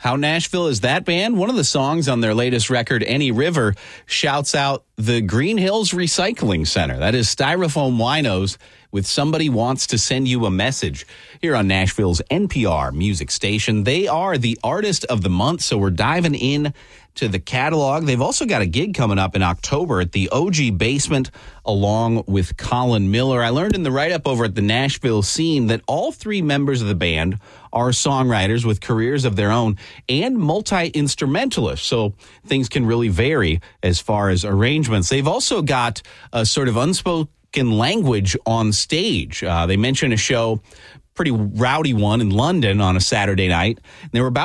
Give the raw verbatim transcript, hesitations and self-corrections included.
How Nashville is that band? One of the songs on their latest record, Any River, shouts out the Green Hills Recycling Center. That is Styrofoam Winos with Somebody Wants to Send You a Message here on Nashville's N P R music station. They are the artist of the month, so we're diving in to the catalog. They've also got a gig coming up in October at the O G Basement along with Colin Miller. I learned in the write-up over at the Nashville Scene that all three members of the band are songwriters with careers of their own and multi-instrumentalists, so things can really vary as far as arrangements. They've also got a sort of unspoken language on stage. Uh, they mentioned a show, pretty rowdy one in London on a Saturday night. They were about